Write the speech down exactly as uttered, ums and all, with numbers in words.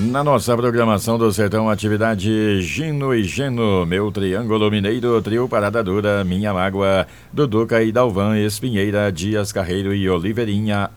Na nossa programação do Sertão, atividade Gino e Geno, Meu Triângulo Mineiro, Trio Parada Dura, Minha Mágoa, Duduca e Dalvan, Espinheira, Dias Carreiro e Oliveirinha,